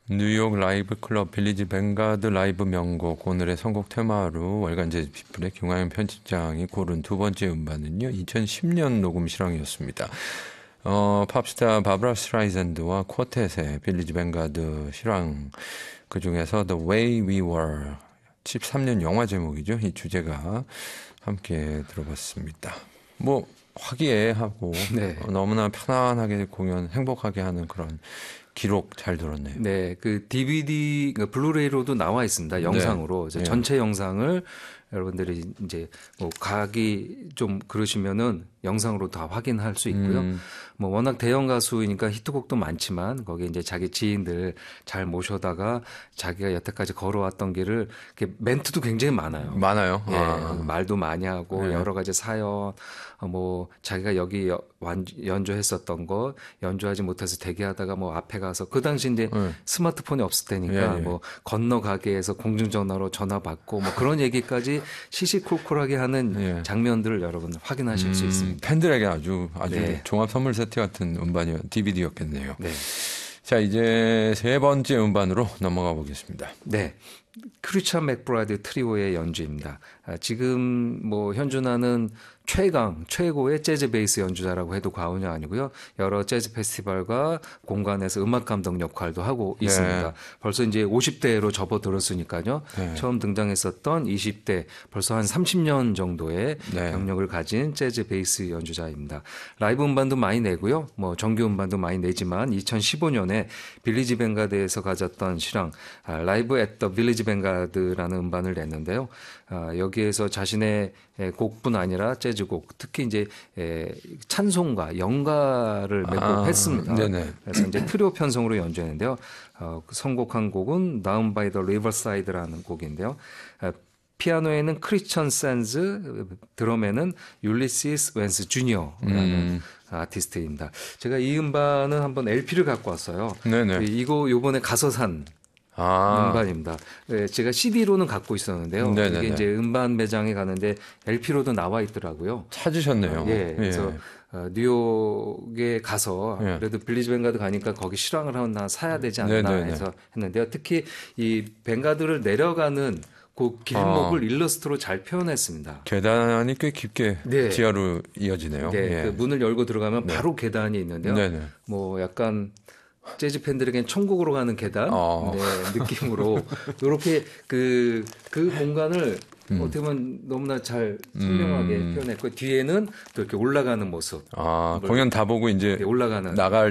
뉴욕 라이브 클럽 빌리지 뱅가드 라이브 명곡 오늘의 선곡 테마로 월간 재즈 피플의 김광현 편집장이 고른 두 번째 음반은요. 2010년 녹음 실황이었습니다. 팝스타 바브라 스트라이샌드와 쿼텟의 빌리지 뱅가드 실황 그중에서 The Way We Were 13년 영화 제목이죠. 이 주제가 함께 들어봤습니다. 뭐 화기애애하고 네. 너무나 편안하게 공연 행복하게 하는 그런 기록 잘 들었네요. 네, 그 DVD, 그러니까 블루레이로도 나와 있습니다. 영상으로. 네. 전체 영상을 여러분들이 이제 뭐 가기 좀 그러시면은 영상으로 다 확인할 수 있고요. 뭐 워낙 대형 가수이니까 히트곡도 많지만 거기에 이제 자기 지인들 잘 모셔다가 자기가 여태까지 걸어왔던 길을 이렇게 멘트도 굉장히 많아요. 많아요. 예, 말도 많이 하고 네. 여러 가지 사연, 뭐 자기가 여기 연주했었던 거 연주하지 못해서 대기하다가 뭐 앞에 가서 그 당시 이제 스마트폰이 없을 때니까 예. 뭐 건너 가게에서 공중전화로 전화 받고 뭐 그런 얘기까지 시시콜콜하게 하는 예. 장면들을 여러분 확인하실 수 있습니다. 팬들에게 아주 네. 종합 선물 세트 같은 DVD였겠네요. 네. 자, 이제 세 번째 음반으로 넘어가 보겠습니다. 네. 크리스찬 맥브라이드 트리오의 연주입니다. 지금 뭐 현준하는 최고의 재즈 베이스 연주자라고 해도 과언이 아니고요. 여러 재즈 페스티벌과 공간에서 음악 감독 역할도 하고 있습니다. 네. 벌써 이제 50대로 접어들었으니까요. 네. 처음 등장했었던 20대 벌써 한 30년 정도의 네. 경력을 가진 재즈 베이스 연주자입니다. 라이브 음반도 많이 내고요. 뭐 정규 음반도 많이 내지만 2015년에 빌리지 뱅가드에서 가졌던 실황 라이브 앳 더 빌리지 뱅가드라는 음반을 냈는데요. 여기에서 자신의 곡뿐 아니라 재즈곡, 특히 이제 찬송가, 연가를 몇 곡 했습니다. 네네. 그래서 이제 트리오 편성으로 연주했는데요. 선곡한 곡은 Down by the Riverside라는 곡인데요. 피아노에는 크리스천 샌즈, 드럼에는 율리시스 웬스 주니어라는 아티스트입니다. 제가 이 음반은 한번 LP를 갖고 왔어요. 네네. 이거 요번에 가서 산 음반입니다. 네, 제가 CD로는 갖고 있었는데요. 네네네. 이게 이제 음반 매장에 가는데 LP로도 나와 있더라고요. 찾으셨네요. 예, 그래서 뉴욕에 가서 그래도 빌리지 뱅가드 가니까 거기 실황을 하나 사야 되지 않나 네네네. 해서 했는데요. 특히 이 뱅가드를 내려가는 그 길목을 일러스트로 잘 표현했습니다. 계단이 꽤 깊게 네. 지하로 이어지네요. 네, 예. 그 문을 열고 들어가면 바로 계단이 있는데요. 네네. 뭐 약간 재즈 팬들에겐 천국으로 가는 계단 네, 느낌으로 이렇게 그 공간을 어떻게 보면 너무나 잘 선명하게 표현했고 뒤에는 또 이렇게 올라가는 모습. 공연 다 보고 이제 올라가는 나갈